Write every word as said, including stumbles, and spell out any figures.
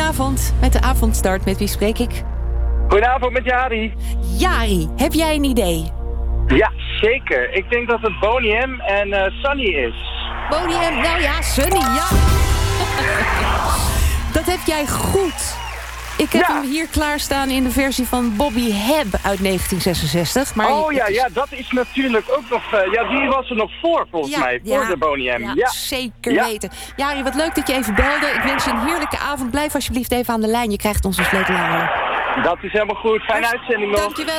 Goedenavond, met de avondstart. Met wie spreek ik? Goedenavond met Jari. Jari, heb jij een idee? Ja, zeker. Ik denk dat het Boney M en uh, Sunny is. Boney M, nou ja, Sunny, ja. Dat heb jij goed. Ik heb ja. hem hier klaarstaan in de versie van Bobby Hebb uit negentien zesenzestig. Maar oh ja, is... ja, dat is natuurlijk ook nog... Uh, ja, die was er nog voor, volgens ja, mij. Voor ja, de Boney M. Ja, ja. zeker ja. weten. Jari, wat leuk dat je even belde. Ik wens je een heerlijke avond. Blijf alsjeblieft even aan de lijn. Je krijgt onze sleutelhanger. Dat is helemaal goed. Fijne uitzending nog. Dankjewel.